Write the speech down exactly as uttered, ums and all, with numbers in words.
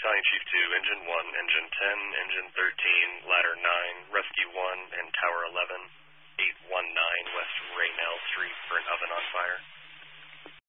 Battalion Chief two, Engine one, Engine ten, Engine thirteen, Ladder nine, Rescue